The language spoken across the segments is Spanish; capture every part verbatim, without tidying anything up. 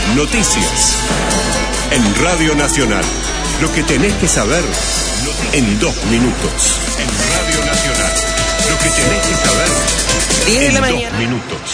Noticias. En Radio Nacional. Lo que tenés que saber en dos minutos. En Radio Nacional. Lo que tenés que saber diez de la en mañana. dos minutos.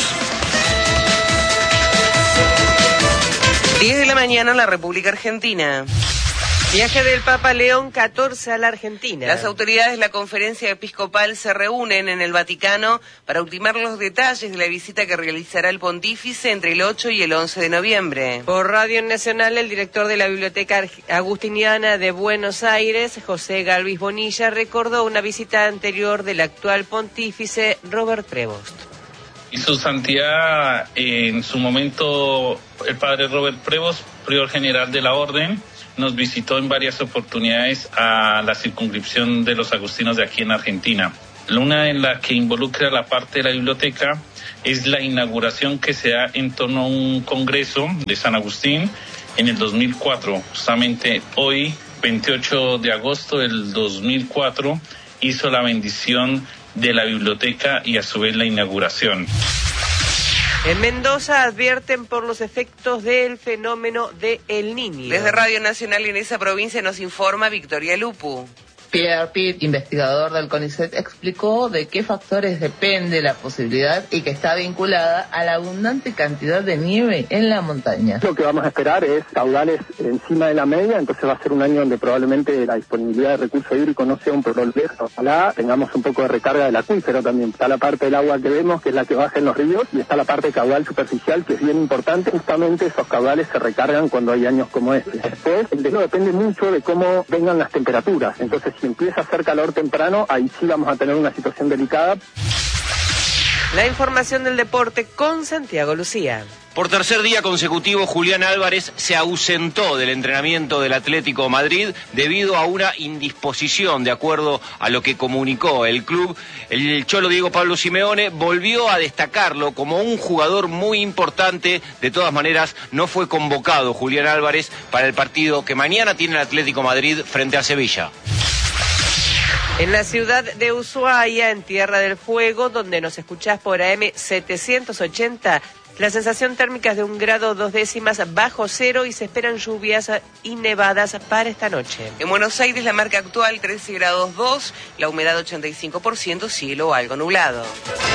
diez de la mañana en la República Argentina. Viaje del Papa León catorce a la Argentina. Las autoridades de la Conferencia Episcopal se reúnen en el Vaticano para ultimar los detalles de la visita que realizará el pontífice entre el ocho y el once de noviembre. Por Radio Nacional, el director de la Biblioteca Agustiniana de Buenos Aires, José Galvis Bonilla, recordó una visita anterior del actual pontífice Robert Prevost. Y su santidad, en su momento, el padre Robert Prevost, prior general de la orden, nos visitó en varias oportunidades a la circunscripción de los agustinos de aquí en Argentina. Una en la que involucra la parte de la biblioteca es la inauguración que se da en torno a un congreso de San Agustín en el dos mil cuatro. Justamente hoy, veintiocho de agosto del dos mil cuatro, hizo la bendición de la biblioteca y a su vez la inauguración. En Mendoza advierten por los efectos del fenómeno de El Niño. Desde Radio Nacional en esa provincia nos informa Victoria Lupu. Pierre Pitt, investigador del CONICET, explicó de qué factores depende la posibilidad y que está vinculada a la abundante cantidad de nieve en la montaña. Lo que vamos a esperar es caudales encima de la media, entonces va a ser un año donde probablemente la disponibilidad de recurso hídrico no sea un problema. Ojalá tengamos un poco de recarga del acuífero también. Está la parte del agua que vemos, que es la que baja en los ríos, y está la parte caudal superficial, que es bien importante. Justamente esos caudales se recargan cuando hay años como este. Después, el deshielo depende mucho de cómo vengan las temperaturas. Entonces, si empieza a hacer calor temprano, ahí sí vamos a tener una situación delicada. La información del deporte con Santiago Lucía. Por tercer día consecutivo, Julián Álvarez se ausentó del entrenamiento del Atlético Madrid debido a una indisposición, de acuerdo a lo que comunicó el club. El cholo Diego Pablo Simeone volvió a destacarlo como un jugador muy importante. De todas maneras, no fue convocado Julián Álvarez para el partido que mañana tiene el Atlético Madrid frente a Sevilla. En la ciudad de Ushuaia, en Tierra del Fuego, donde nos escuchás por A M setecientos ochenta, la sensación térmica es de un grado dos décimas bajo cero y se esperan lluvias y nevadas para esta noche. En Buenos Aires, la marca actual trece grados dos, la humedad ochenta y cinco por ciento, cielo algo nublado.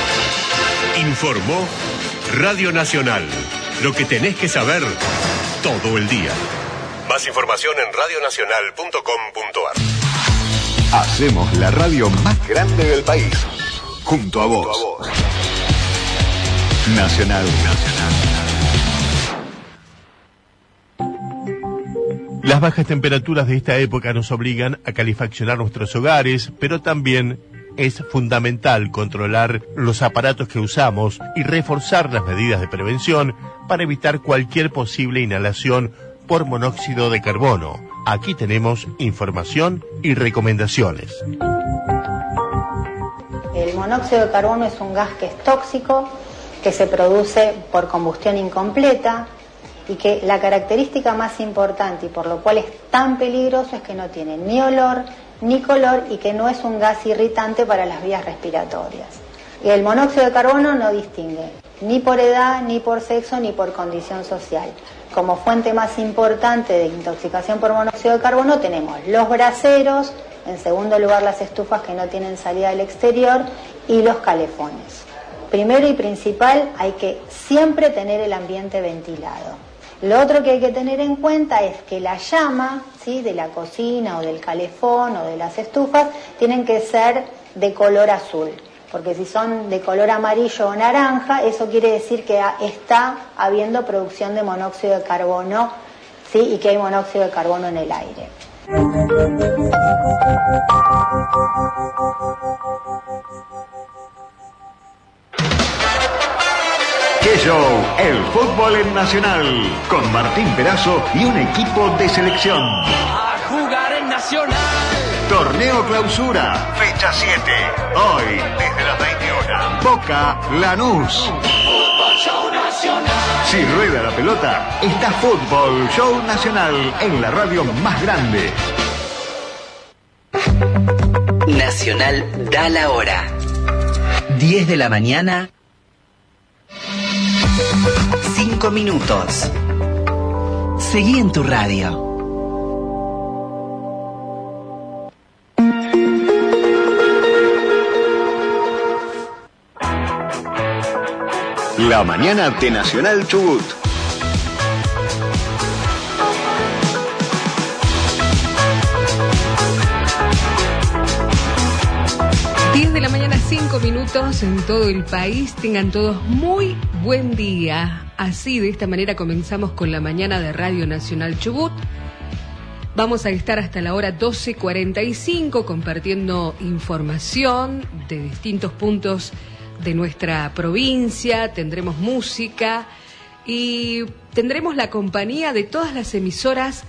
Informó Radio Nacional. Lo que tenés que saber todo el día. Más información en radio nacional punto com punto a r. Hacemos la radio más grande del país. Junto a vos. Junto a vos. Nacional. Nacional. Las bajas temperaturas de esta época nos obligan a calefaccionar nuestros hogares, pero también es fundamental controlar los aparatos que usamos y reforzar las medidas de prevención para evitar cualquier posible inhalación por monóxido de carbono. Aquí tenemos información y recomendaciones. El monóxido de carbono es un gas que es tóxico, que se produce por combustión incompleta y que la característica más importante y por lo cual es tan peligroso es que no tiene ni olor ni color y que no es un gas irritante para las vías respiratorias. Y el monóxido de carbono no distingue ni por edad, ni por sexo, ni por condición social. Como fuente más importante de intoxicación por monóxido de carbono tenemos los braseros, en segundo lugar las estufas que no tienen salida al exterior y los calefones. Primero y principal, hay que siempre tener el ambiente ventilado. Lo otro que hay que tener en cuenta es que la llama, ¿sí?, de la cocina o del calefón o de las estufas tienen que ser de color azul. Porque si son de color amarillo o naranja, eso quiere decir que está habiendo producción de monóxido de carbono, ¿sí?, y que hay monóxido de carbono en el aire. ¡Qué show! El fútbol en Nacional, con Martín Perazo y un equipo de selección. A jugar en Nacional. Torneo Clausura, fecha siete. Hoy, desde las veintiuna. Boca Lanús. Fútbol Show Nacional. Si rueda la pelota, está Fútbol Show Nacional en la radio más grande. Nacional da la hora. diez de la mañana. cinco minutos. Seguí en tu radio. La mañana de Nacional Chubut. diez de la mañana, cinco minutos en todo el país. Tengan todos muy buen día. Así, de esta manera, comenzamos con la mañana de Radio Nacional Chubut. Vamos a estar hasta la hora doce cuarenta y cinco compartiendo información de distintos puntos de nuestra provincia. Tendremos música y tendremos la compañía de todas las emisoras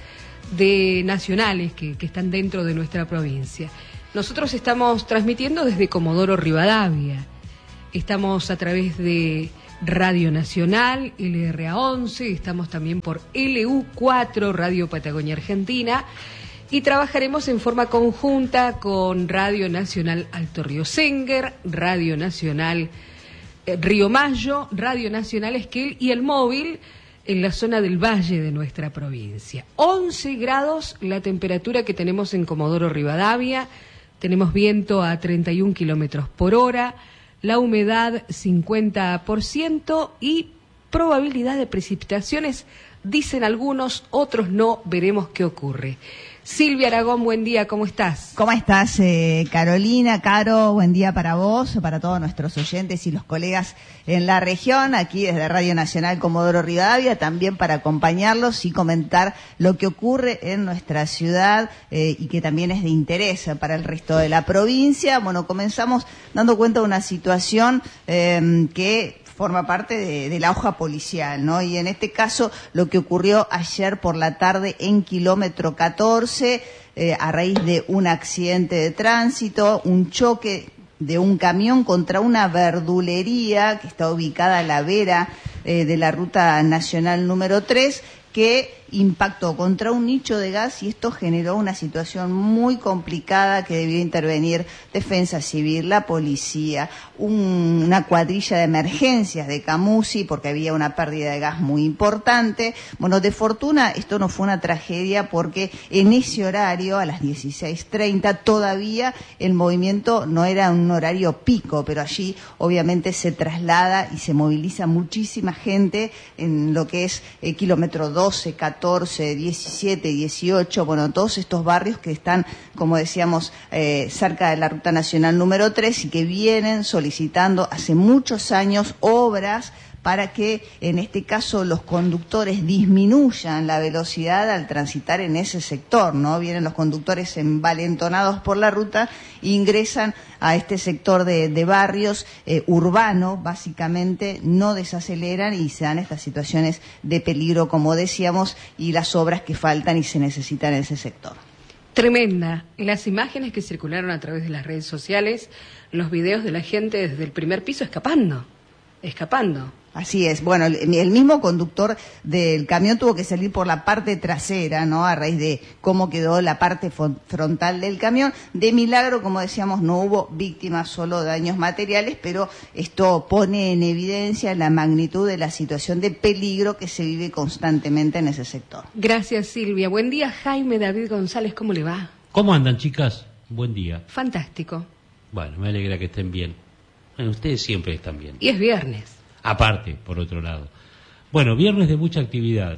de nacionales que, que están dentro de nuestra provincia. Nosotros estamos transmitiendo desde Comodoro Rivadavia. Estamos a través de Radio Nacional, L R A once, estamos también por L U cuatro, Radio Patagonia Argentina, y trabajaremos en forma conjunta con Radio Nacional Alto Río Senguer, Radio Nacional eh, Río Mayo, Radio Nacional Esquel y el móvil en la zona del valle de nuestra provincia. once grados la temperatura que tenemos en Comodoro Rivadavia. Tenemos viento a treinta y un kilómetros por hora, la humedad cincuenta por ciento y probabilidad de precipitaciones, dicen algunos, otros no, veremos qué ocurre. Silvia Aragón, buen día, ¿cómo estás? ¿Cómo estás, eh, Carolina, Caro? Buen día para vos, para todos nuestros oyentes y los colegas en la región, aquí desde Radio Nacional Comodoro Rivadavia, también para acompañarlos y comentar lo que ocurre en nuestra ciudad eh, y que también es de interés para el resto de la provincia. Bueno, comenzamos dando cuenta de una situación eh, que forma parte de, de la hoja policial, ¿no? Y en este caso, lo que ocurrió ayer por la tarde en kilómetro catorce, eh, a raíz de un accidente de tránsito, un choque de un camión contra una verdulería que está ubicada a la vera eh, de la ruta nacional número tres, que impactó contra un nicho de gas y esto generó una situación muy complicada que debió intervenir Defensa Civil, la policía, un, una cuadrilla de emergencias de Camusi porque había una pérdida de gas muy importante. Bueno, de fortuna esto no fue una tragedia porque en ese horario, a las dieciséis treinta, todavía el movimiento no era un horario pico, pero allí obviamente se traslada y se moviliza muchísima gente en lo que es el kilómetro doce, catorce, diecisiete, dieciocho, bueno, todos estos barrios que están, como decíamos, eh, cerca de la ruta nacional número tres y que vienen solicitando hace muchos años obras para que, en este caso, los conductores disminuyan la velocidad al transitar en ese sector, ¿no? Vienen los conductores envalentonados por la ruta e ingresan a este sector de, de barrios eh, urbano, básicamente, no desaceleran y se dan estas situaciones de peligro, como decíamos, y las obras que faltan y se necesitan en ese sector. Tremenda. Las imágenes que circularon a través de las redes sociales, los videos de la gente desde el primer piso escapando, escapando. Así es. Bueno, el, el mismo conductor del camión tuvo que salir por la parte trasera, ¿no? A raíz de cómo quedó la parte frontal del camión. De milagro, como decíamos, no hubo víctimas, solo daños materiales, pero esto pone en evidencia la magnitud de la situación de peligro que se vive constantemente en ese sector. Gracias, Silvia. Buen día, Jaime David González. ¿Cómo le va? ¿Cómo andan, chicas? Buen día. Fantástico. Bueno, me alegra que estén bien. Bueno, ustedes siempre están bien. Y es viernes. Aparte, por otro lado. Bueno, viernes de mucha actividad,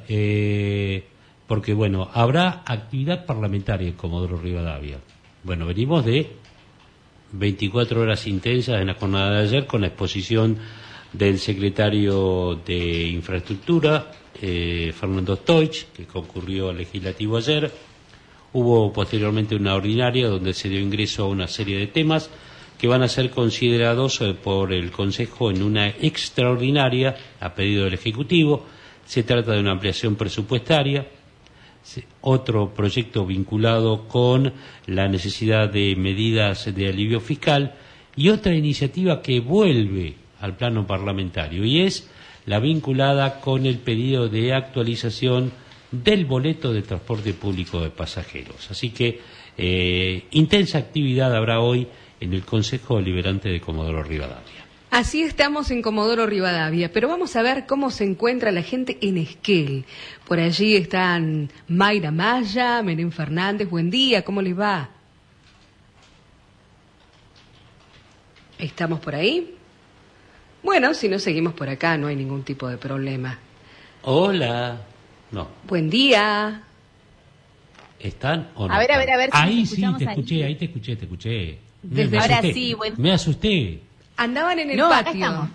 eh, porque, bueno, habrá actividad parlamentaria en Comodoro Rivadavia. Bueno, venimos de veinticuatro horas intensas en la jornada de ayer con la exposición del secretario de Infraestructura, eh, Fernando Stoich, que concurrió al legislativo ayer. Hubo posteriormente una ordinaria donde se dio ingreso a una serie de temas que van a ser considerados por el Consejo en una extraordinaria a pedido del Ejecutivo. Se trata de una ampliación presupuestaria, otro proyecto vinculado con la necesidad de medidas de alivio fiscal y otra iniciativa que vuelve al plano parlamentario y es la vinculada con el pedido de actualización del boleto de transporte público de pasajeros. Así que eh, intensa actividad habrá hoy en el Consejo Deliberante de Comodoro Rivadavia. Así estamos en Comodoro Rivadavia, pero vamos a ver cómo se encuentra la gente en Esquel. Por allí están Mayra Maya, Menem Fernández, buen día, ¿cómo les va? ¿Estamos por ahí? Bueno, si no seguimos por acá, no hay ningún tipo de problema. Hola. No. Buen día. ¿Están o no? A ver, a ver, a ver. Si ahí sí, te escuché, ahí. ahí te escuché, te escuché. Desde me ahora asusté, sí, bueno. Me asusté. Andaban en el no, patio. Acá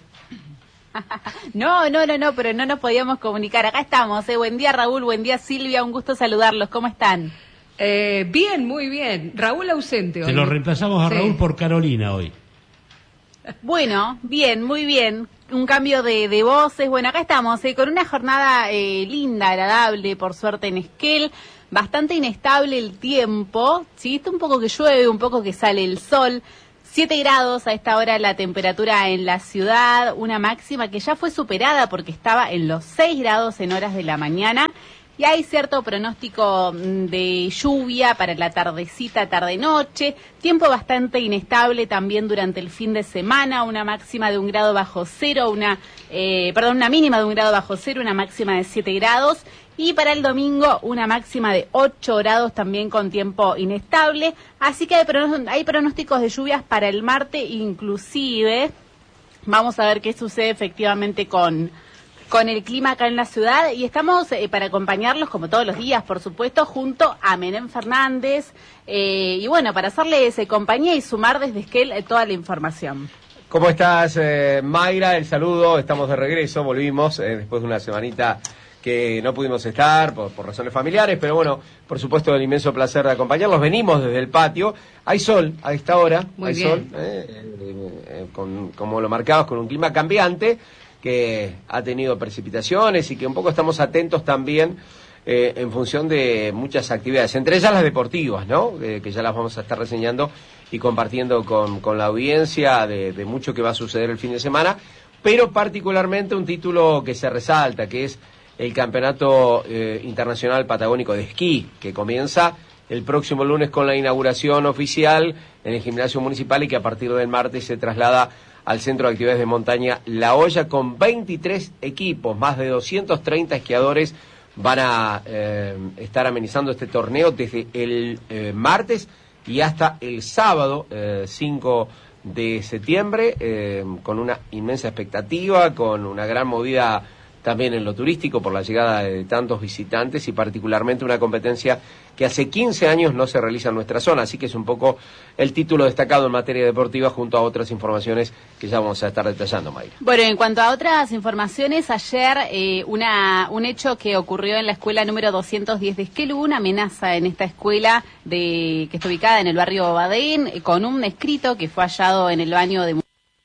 no, no, no, no, pero no nos podíamos comunicar. Acá estamos, ¿eh? Buen día, Raúl, buen día, Silvia, un gusto saludarlos. ¿Cómo están? Eh, bien, muy bien. Raúl ausente hoy. Te lo reemplazamos a sí. Raúl por Carolina hoy. Bueno, bien, muy bien. Un cambio de, de voces. Bueno, acá estamos, ¿eh? Con una jornada eh, linda, agradable, por suerte en Esquel. Bastante inestable el tiempo, ¿sí? Está un poco que llueve, un poco que sale el sol. siete grados a esta hora la temperatura en la ciudad, una máxima que ya fue superada porque estaba en los seis grados en horas de la mañana. Y hay cierto pronóstico de lluvia para la tardecita, tarde-noche. Tiempo bastante inestable también durante el fin de semana. Una máxima de un grado bajo cero, una, eh, perdón, una mínima de un grado bajo cero, una máxima de siete grados. Y para el domingo una máxima de ocho grados también con tiempo inestable. Así que hay, pronósticos, hay pronósticos de lluvias para el martes inclusive. Vamos a ver qué sucede efectivamente con... con el clima acá en la ciudad y estamos eh, para acompañarlos como todos los días, por supuesto, junto a Menem Fernández eh, y bueno, para hacerles eh, compañía y sumar desde Esquel eh, toda la información. ¿Cómo estás, eh, Mayra? El saludo, estamos de regreso, volvimos eh, después de una semanita que no pudimos estar por, por razones familiares, pero bueno, por supuesto el inmenso placer de acompañarlos. Venimos desde el patio, hay sol a esta hora, Muy hay bien. sol, eh, eh, eh, con, como lo marcabas, con un clima cambiante, que ha tenido precipitaciones y que un poco estamos atentos también eh, en función de muchas actividades, entre ellas las deportivas, ¿no? Eh, que ya las vamos a estar reseñando y compartiendo con, con la audiencia de, de mucho que va a suceder el fin de semana, pero particularmente un título que se resalta, que es el Campeonato eh, Internacional Patagónico de Esquí, que comienza el próximo lunes con la inauguración oficial en el gimnasio municipal y que a partir del martes se traslada al Centro de Actividades de Montaña La Hoya con veintitrés equipos, más de doscientos treinta esquiadores van a eh, estar amenizando este torneo desde el eh, martes y hasta el sábado eh, cinco de septiembre, eh, con una inmensa expectativa, con una gran movida también en lo turístico por la llegada de tantos visitantes y particularmente una competencia que hace quince años no se realiza en nuestra zona, así que es un poco el título destacado en materia deportiva junto a otras informaciones que ya vamos a estar detallando, Mayra. Bueno, en cuanto a otras informaciones, ayer eh, una un hecho que ocurrió en la escuela número doscientos diez de Esquel, hubo una amenaza en esta escuela de que está ubicada en el barrio Badén, eh, con un escrito que fue hallado en el baño de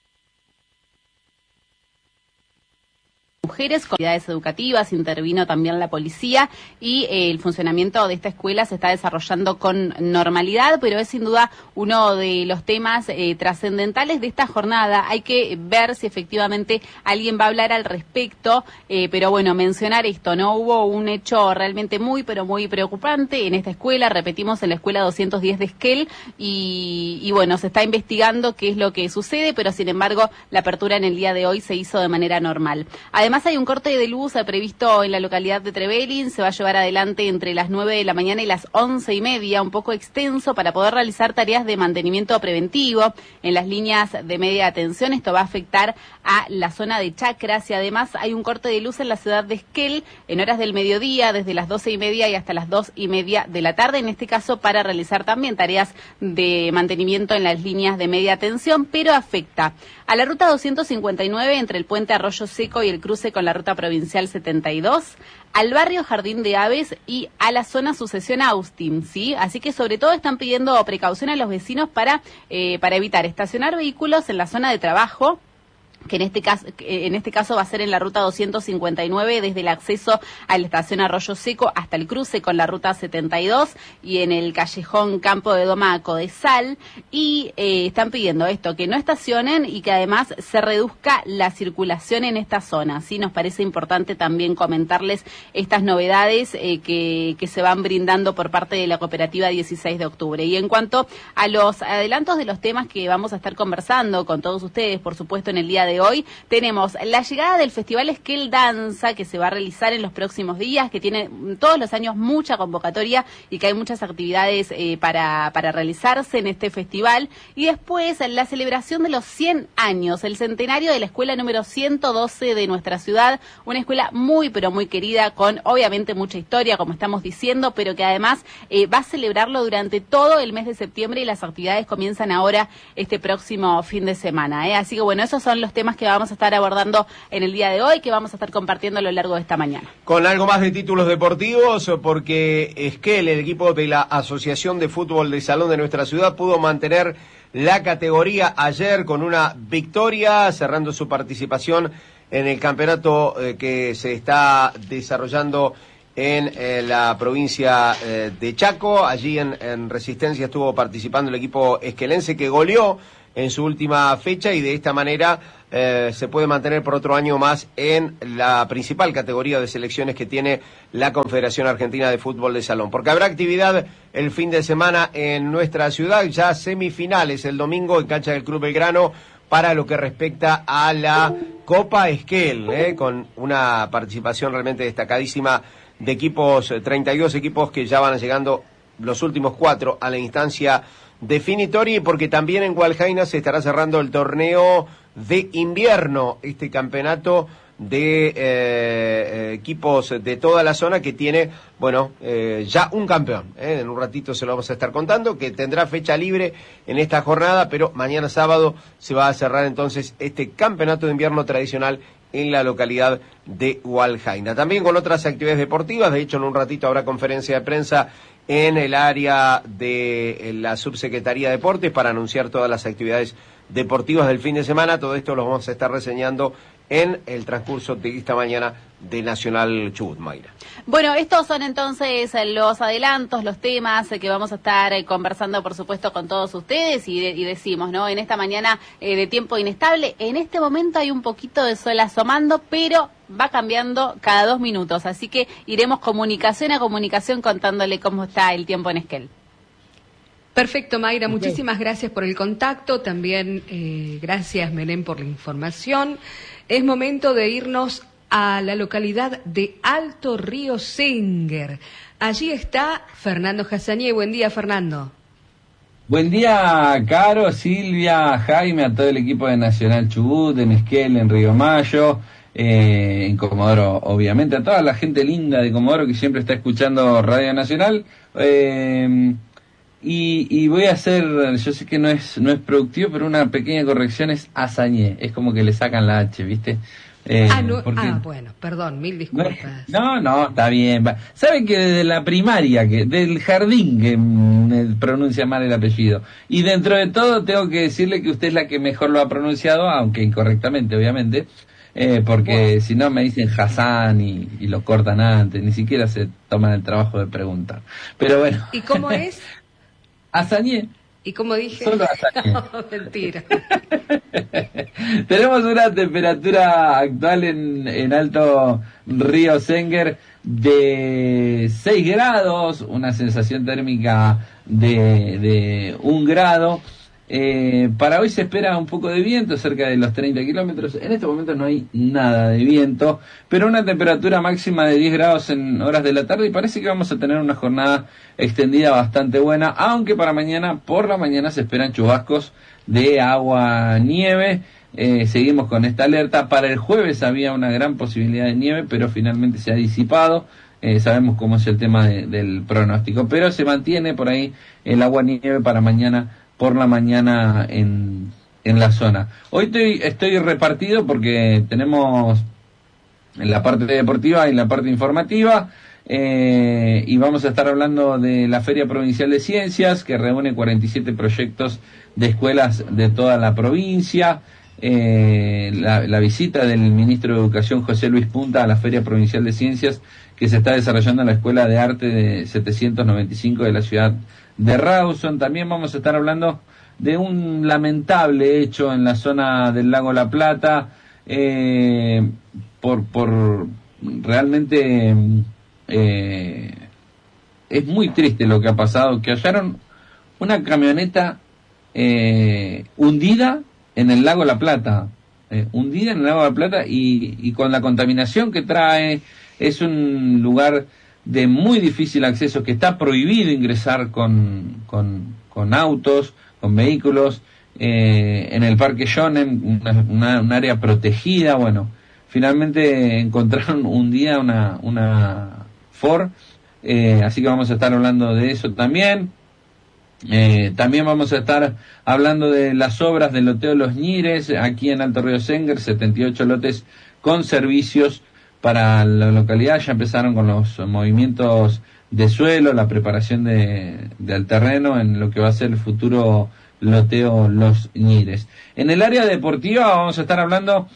mujeres, con actividades educativas, intervino también la policía y eh, el funcionamiento de esta escuela se está desarrollando con normalidad, pero es sin duda uno de los temas eh, trascendentales de esta jornada. Hay que ver si efectivamente alguien va a hablar al respecto, eh, pero bueno, mencionar esto, ¿no? Hubo un hecho realmente muy, pero muy preocupante en esta escuela, repetimos, en la escuela doscientos diez de Esquel, y, y bueno, se está investigando qué es lo que sucede, pero sin embargo la apertura en el día de hoy se hizo de manera normal. Además, hay un corte de luz previsto en la localidad de Trevelin, se va a llevar adelante entre las nueve de la mañana y las once y media, un poco extenso para poder realizar tareas de mantenimiento preventivo en las líneas de media tensión. Esto va a afectar a la zona de Chacras y además hay un corte de luz en la ciudad de Esquel en horas del mediodía, desde las doce y media y hasta las dos y media de la tarde, en este caso para realizar también tareas de mantenimiento en las líneas de media tensión, pero afecta a la ruta doscientos cincuenta y nueve entre el puente Arroyo Seco y el cruce con la ruta provincial setenta y dos, al barrio Jardín de Aves y a la zona Sucesión Austin, ¿sí? Así que sobre todo están pidiendo precaución a los vecinos para, eh, para evitar estacionar vehículos en la zona de trabajo, que en este caso en este caso va a ser en la ruta doscientos cincuenta y nueve, desde el acceso a la estación Arroyo Seco hasta el cruce con la ruta setenta y dos y en el callejón Campo de Doma a Codesal, y eh, están pidiendo esto, que no estacionen y que además se reduzca la circulación en esta zona. Sí, nos parece importante también comentarles estas novedades eh, que, que se van brindando por parte de la cooperativa dieciséis de octubre. Y en cuanto a los adelantos de los temas que vamos a estar conversando con todos ustedes, por supuesto, en el día de hoy, tenemos la llegada del Festival Esquel Danza, que se va a realizar en los próximos días, que tiene todos los años mucha convocatoria y que hay muchas actividades eh, para, para realizarse en este festival. Y después la celebración de los cien años, el centenario de la escuela número ciento doce de nuestra ciudad, una escuela muy pero muy querida, con obviamente mucha historia, como estamos diciendo, pero que además eh, va a celebrarlo durante todo el mes de septiembre, y las actividades comienzan ahora este próximo fin de semana. ¿eh? Así que bueno, esos son los temas que vamos a estar abordando en el día de hoy, que vamos a estar compartiendo a lo largo de esta mañana. Con algo más de títulos deportivos, porque Esquel, el equipo de la Asociación de Fútbol de Salón de nuestra ciudad, pudo mantener la categoría ayer con una victoria, cerrando su participación en el campeonato eh, que se está desarrollando en eh, la provincia eh, de Chaco. Allí en, en Resistencia estuvo participando el equipo esquelense, que goleó en su última fecha, y de esta manera eh, se puede mantener por otro año más en la principal categoría de selecciones que tiene la Confederación Argentina de Fútbol de Salón. Porque habrá actividad el fin de semana en nuestra ciudad, ya semifinales el domingo en cancha del Club Belgrano para lo que respecta a la Copa Esquel, eh, con una participación realmente destacadísima de equipos, treinta y dos equipos que ya van llegando los últimos cuatro a la instancia definitoria, y porque también en Hualjaina se estará cerrando el torneo de invierno, este campeonato de eh, equipos de toda la zona que tiene, bueno, eh, ya un campeón. ¿eh? En un ratito se lo vamos a estar contando, que tendrá fecha libre en esta jornada, pero mañana sábado se va a cerrar entonces este campeonato de invierno tradicional en la localidad de Hualjaina. También con otras actividades deportivas, de hecho en un ratito habrá conferencia de prensa en el área de la Subsecretaría de Deportes para anunciar todas las actividades deportivas del fin de semana. Todo esto lo vamos a estar reseñando en el transcurso de esta mañana de Nacional Chubut, Mayra. Bueno, estos son entonces los adelantos, los temas que vamos a estar eh, conversando, por supuesto, con todos ustedes, y, de, y decimos, ¿no? En esta mañana eh, de tiempo inestable, en este momento hay un poquito de sol asomando, pero va cambiando cada dos minutos, así que iremos comunicación a comunicación contándole cómo está el tiempo en Esquel. Perfecto, Mayra, okay. Muchísimas gracias por el contacto, también eh, gracias, Menem, por la información. Es momento de irnos a la localidad de Alto Río Senguer. Allí está Fernando Hassanié. Buen día, Fernando. Buen día, Caro, Silvia, Jaime, a todo el equipo de Nacional Chubut, en Esquel, en Río Mayo, eh, en Comodoro, obviamente, a toda la gente linda de Comodoro que siempre está escuchando Radio Nacional. Eh, y, y voy a hacer, yo sé que no es no es productivo, pero una pequeña corrección, es Hassanié, es como que le sacan la H, ¿viste? Eh, ah, no, porque, ah, bueno, perdón, mil disculpas. No, no, está bien. Saben que desde la primaria, que del jardín, que me pronuncia mal el apellido. Y dentro de todo tengo que decirle que usted es la que mejor lo ha pronunciado, aunque incorrectamente, obviamente, eh, porque bueno, si no me dicen Hassan y, y lo cortan antes, ni siquiera se toman el trabajo de preguntar. Pero bueno. ¿Y cómo es? Hassanié. Y como dije, solo Hassanié. No, mentira. Tenemos una temperatura actual en, en Alto Río Senguer de seis grados, una sensación térmica de, de un grado. Eh, para hoy se espera un poco de viento, cerca de los treinta kilómetros. En este momento no hay nada de viento, pero una temperatura máxima de diez grados en horas de la tarde, y parece que vamos a tener una jornada extendida bastante buena, aunque para mañana, por la mañana, se esperan chubascos de agua, nieve. Eh, seguimos con esta alerta. Para el jueves había una gran posibilidad de nieve, pero finalmente se ha disipado. Eh, sabemos cómo es el tema de, del pronóstico, pero se mantiene por ahí el agua nieve para mañana por la mañana en, en la zona. Hoy estoy, estoy repartido porque tenemos en la parte deportiva y en la parte informativa, eh, y vamos a estar hablando de la Feria Provincial de Ciencias, que reúne cuarenta y siete proyectos de escuelas de toda la provincia. eh, la, la visita del ministro de Educación José Luis Punta a la Feria Provincial de Ciencias que se está desarrollando en la Escuela de Arte de setecientos noventa y cinco de la ciudad de Rawson. También vamos a estar hablando de un lamentable hecho en la zona del lago La Plata, eh, por, por realmente eh, es muy triste lo que ha pasado, que hallaron una camioneta eh, hundida en el lago La Plata, eh, hundida en el lago La Plata y, y con la contaminación que trae. Es un lugar de muy difícil acceso, que está prohibido ingresar con, con, con autos, con vehículos, eh, en el Parque Shonen, una, una, un área protegida. Bueno, finalmente encontraron un día una, una Ford, eh, así que vamos a estar hablando de eso también. Eh, también vamos a estar hablando de las obras del loteo Los Ñires, aquí en Alto Río Senguer, setenta y ocho lotes con servicios para la localidad. Ya empezaron con los movimientos de suelo, la preparación de, del terreno en lo que va a ser el futuro loteo Los Ñires. En el área deportiva vamos a estar hablando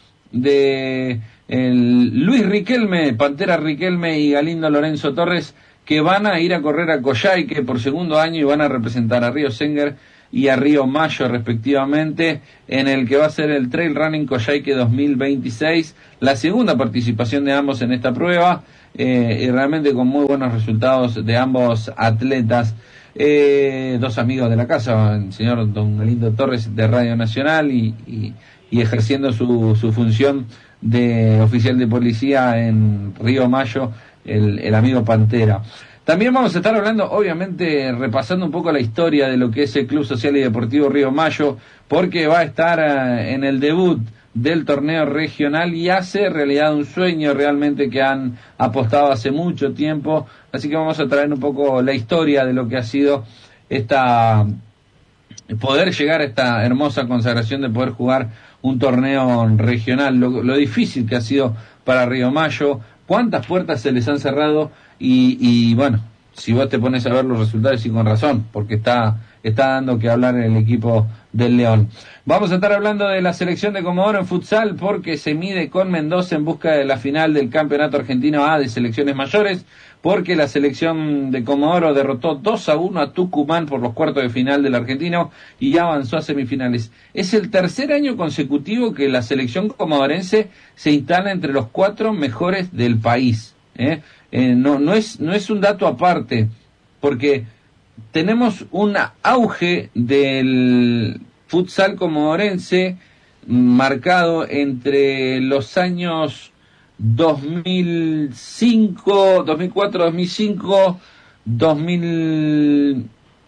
de el Luis Riquelme, Pantera Riquelme y Galindo Lorenzo Torres, que van a ir a correr a Coyhaique por segundo año y van a representar a Río Senguer y a Río Mayo respectivamente, en el que va a ser el Trail Running Coyhaique dos mil veintiséis, la segunda participación de ambos en esta prueba, eh, y realmente con muy buenos resultados de ambos atletas. Eh, dos amigos de la casa, el señor don Galindo Torres de Radio Nacional y, y, y ejerciendo su, su función de oficial de policía en Río Mayo, el, el amigo Pantera. También vamos a estar hablando, obviamente, repasando un poco la historia de lo que es el Club Social y Deportivo Río Mayo, porque va a estar uh, en el debut del torneo regional y hace realidad un sueño realmente que han apostado hace mucho tiempo. Así que vamos a traer un poco la historia de lo que ha sido esta, poder llegar a esta hermosa consagración de poder jugar un torneo regional, lo, lo difícil que ha sido para Río Mayo, cuántas puertas se les han cerrado y, y bueno, si vos te pones a ver los resultados y con razón, porque está, está dando que hablar el equipo del León. Vamos a estar hablando de la selección de Comodoro en futsal porque se mide con Mendoza en busca de la final del Campeonato Argentino A de Selecciones Mayores, porque la selección de Comodoro derrotó dos a uno a Tucumán por los cuartos de final del Argentino y ya avanzó a semifinales. Es el tercer año consecutivo que la selección comodorense se instala entre los cuatro mejores del país. ¿eh? Eh, no, no es, no es un dato aparte, porque tenemos un auge del futsal comodorense marcado entre los años dos mil cinco, dos mil cuatro, dos mil cinco, dos mil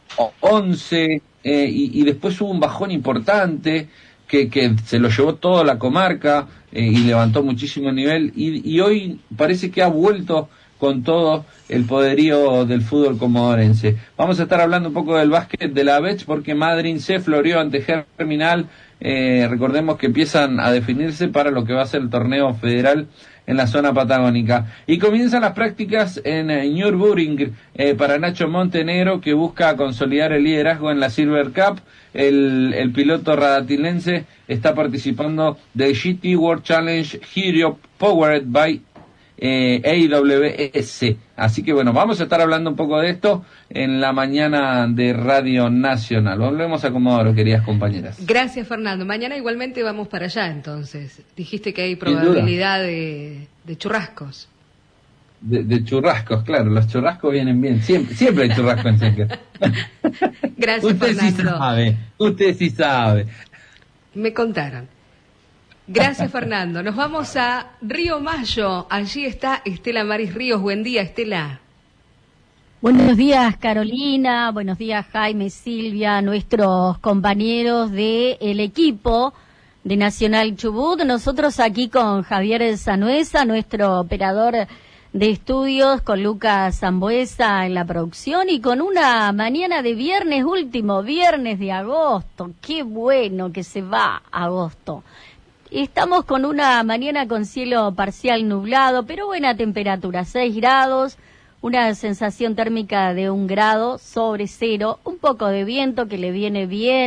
once, eh, y, y después hubo un bajón importante que, que se lo llevó toda la comarca eh, y levantó muchísimo el nivel y, y hoy parece que ha vuelto con todo el poderío del fútbol comodorense. Vamos a estar hablando un poco del básquet de la B E C porque Madryn se floreó ante Germinal. Eh, recordemos que empiezan a definirse para lo que va a ser el torneo federal en la zona patagónica. Y comienzan las prácticas en eh, Nürburgring eh, para Nacho Montenegro, que busca consolidar el liderazgo en la Silver Cup. El, el piloto radatilense está participando del G T World Challenge Hero Powered by Eh, A W S. Así que bueno, vamos a estar hablando un poco de esto en la mañana de Radio Nacional. Volvemos a Comodoro, queridas compañeras. Gracias, Fernando. Mañana igualmente vamos para allá, entonces. Dijiste que hay probabilidad de, de churrascos. De, de churrascos, claro, los churrascos vienen bien. Siempre, siempre hay churrasco en Senker. Gracias, usted Fernando. Sí sabe, usted sí sabe. Me contaron. Gracias, Fernando. Nos vamos a Río Mayo. Allí está Estela Maris Ríos. Buen día, Estela. Buenos días, Carolina. Buenos días, Jaime, Silvia, nuestros compañeros del equipo de Nacional Chubut. Nosotros aquí con Javier Sanuesa, nuestro operador de estudios, con Lucas Zambuesa en la producción y con una mañana de viernes, último viernes de agosto. Qué bueno que se va agosto. Estamos con una mañana con cielo parcial nublado, pero buena temperatura, seis grados, una sensación térmica de un grado sobre cero, un poco de viento que le viene bien,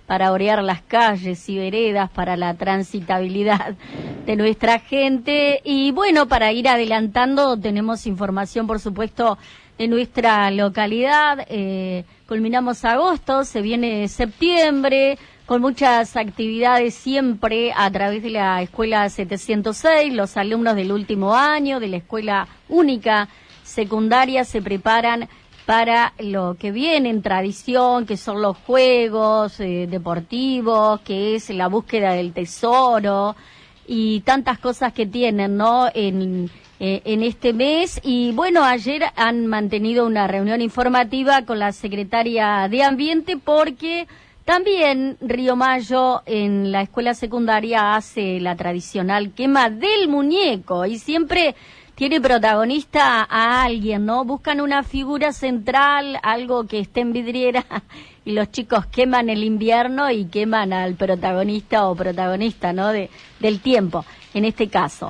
para orear las calles y veredas, para la transitabilidad de nuestra gente. Y bueno, para ir adelantando, tenemos información, por supuesto, de nuestra localidad. Eh, culminamos agosto, se viene septiembre, con muchas actividades siempre a través de la Escuela setecientos seis. Los alumnos del último año de la Escuela Única Secundaria se preparan para lo que viene en tradición, que son los juegos eh, deportivos, que es la búsqueda del tesoro y tantas cosas que tienen, ¿no?, en, eh, en este mes. Y bueno, ayer han mantenido una reunión informativa con la secretaria de Ambiente, porque también Río Mayo en la escuela secundaria hace la tradicional quema del muñeco y siempre tiene protagonista a alguien, ¿no? Buscan una figura central, algo que esté en vidriera, y los chicos queman el invierno y queman al protagonista o protagonista, ¿no?, de, del tiempo, en este caso.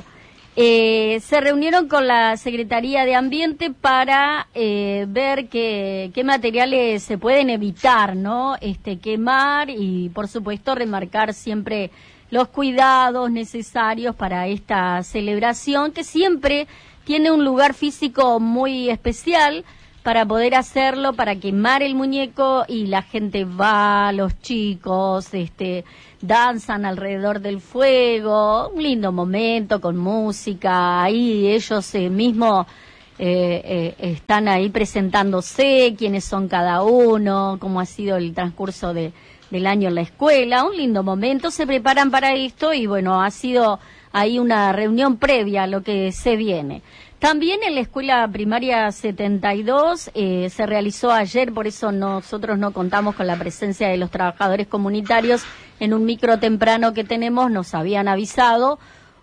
Eh, se reunieron con la Secretaría de Ambiente para eh, ver qué, qué materiales se pueden evitar, ¿no?, este, quemar, y por supuesto remarcar siempre los cuidados necesarios para esta celebración, que siempre tiene un lugar físico muy especial para poder hacerlo, para quemar el muñeco, y la gente va, los chicos, este, danzan alrededor del fuego, un lindo momento con música, ahí ellos eh, mismos eh, eh, están ahí presentándose, quiénes son cada uno, cómo ha sido el transcurso de del año en la escuela, un lindo momento, se preparan para esto y bueno, ha sido ahí una reunión previa a lo que se viene. También en la escuela primaria setenta y dos eh, se realizó ayer, por eso nosotros no contamos con la presencia de los trabajadores comunitarios, en un micro temprano que tenemos nos habían avisado,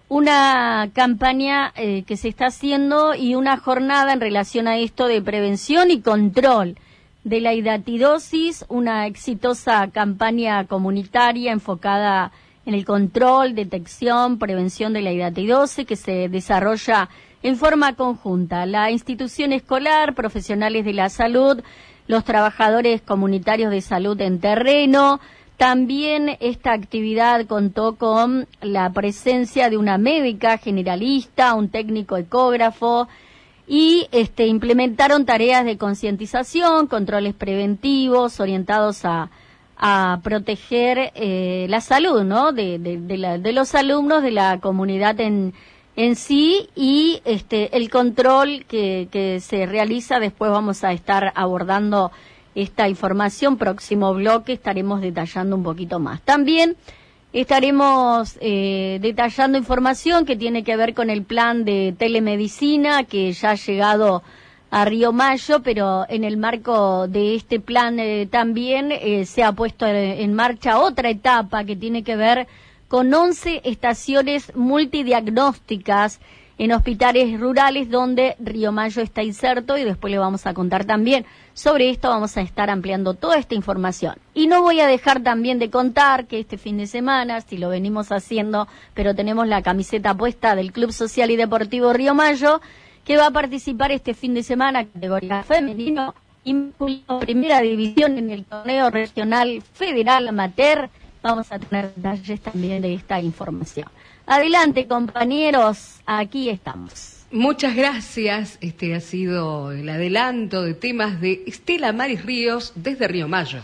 una campaña eh, que se está haciendo y una jornada en relación a esto de prevención y control de la hidatidosis, una exitosa campaña comunitaria enfocada en el control, detección, prevención de la hidatidosis, que se desarrolla en forma conjunta. La institución escolar, profesionales de la salud, los trabajadores comunitarios de salud en terreno. También esta actividad contó con la presencia de una médica generalista, un técnico ecógrafo, y este, implementaron tareas de concientización, controles preventivos orientados a, a proteger eh, la salud, ¿no?, de, de, de, la, de los alumnos, de la comunidad en, en sí, y este, el control que, que se realiza. Después vamos a estar abordando esta información, próximo bloque estaremos detallando un poquito más. También estaremos eh, detallando información que tiene que ver con el plan de telemedicina que ya ha llegado a Río Mayo, pero en el marco de este plan eh, también eh, se ha puesto en marcha otra etapa que tiene que ver con once estaciones multidiagnósticas en hospitales rurales donde Río Mayo está inserto, y después le vamos a contar también sobre esto, vamos a estar ampliando toda esta información. Y no voy a dejar también de contar que este fin de semana, si lo venimos haciendo, pero tenemos la camiseta puesta del Club Social y Deportivo Río Mayo, que va a participar este fin de semana, categoría femenino, incluido primera división en el torneo regional federal amateur. Vamos a tener detalles también de esta información. Adelante, compañeros, aquí estamos. Muchas gracias. Este ha sido el adelanto de temas de Estela Maris Ríos desde Río Mayo.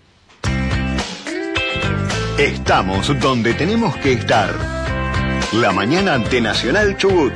Estamos donde tenemos que estar. La mañana de Nacional Chubut.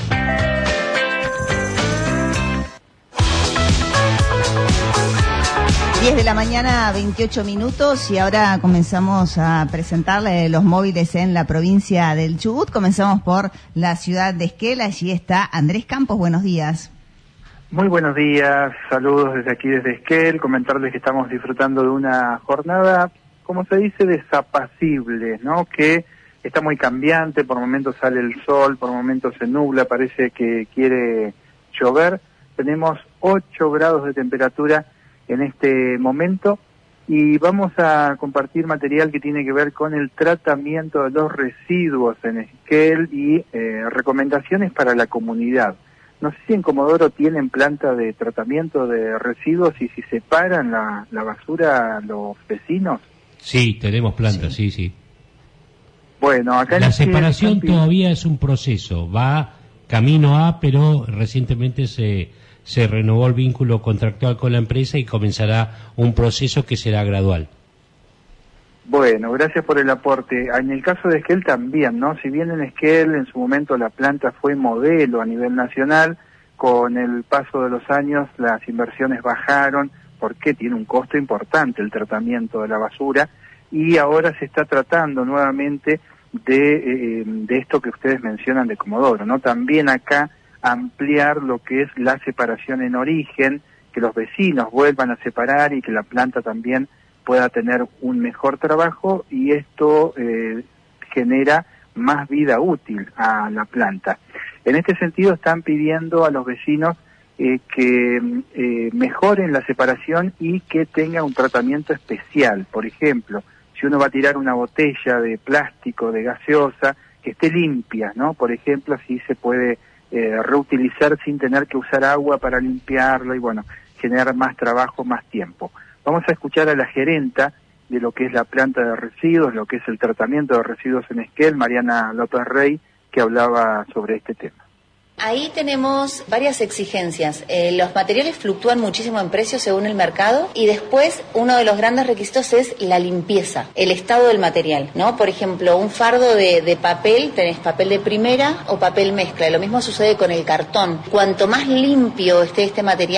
diez de la mañana, veintiocho minutos, y ahora comenzamos a presentarle los móviles en la provincia del Chubut. Comenzamos por la ciudad de Esquel. Allí está Andrés Campos. Buenos días. Muy buenos días, saludos desde aquí, desde Esquel. Comentarles que estamos disfrutando de una jornada, como se dice, desapacible, ¿no? Que está muy cambiante, por momentos sale el sol, por momentos se nubla, parece que quiere llover. Tenemos ocho grados de temperatura en este momento, y vamos a compartir material que tiene que ver con el tratamiento de los residuos en Esquel y eh, recomendaciones para la comunidad. No sé si en Comodoro tienen planta de tratamiento de residuos y si separan la, la basura a los vecinos. Sí, tenemos plantas, sí, sí. sí. Bueno, acá la en separación Esquel, todavía es un proceso, va camino a, pero recientemente se, se renovó el vínculo contractual con la empresa y comenzará un proceso que será gradual. Bueno, gracias por el aporte. En el caso de Esquel también, ¿no? Si bien en Esquel en su momento la planta fue modelo a nivel nacional, con el paso de los años las inversiones bajaron porque tiene un costo importante el tratamiento de la basura y ahora se está tratando nuevamente de, eh, de esto que ustedes mencionan de Comodoro, ¿no? También acá ampliar lo que es la separación en origen, que los vecinos vuelvan a separar y que la planta también pueda tener un mejor trabajo y esto eh, genera más vida útil a la planta. En este sentido están pidiendo a los vecinos eh, que eh, mejoren la separación y que tenga un tratamiento especial. Por ejemplo, si uno va a tirar una botella de plástico, de gaseosa, que esté limpia, ¿no? Por ejemplo, así se puede eh, reutilizar sin tener que usar agua para limpiarlo y, bueno, generar más trabajo, más tiempo. Vamos a escuchar a la gerenta de lo que es la planta de residuos, lo que es el tratamiento de residuos en Esquel, Mariana López Rey, que hablaba sobre este tema. Ahí tenemos varias exigencias. Eh, los materiales fluctúan muchísimo en precio según el mercado y después uno de los grandes requisitos es la limpieza, el estado del material, ¿no? Por ejemplo, un fardo de, de papel, tenés papel de primera o papel mezcla. Lo mismo sucede con el cartón. Cuanto más limpio esté este material,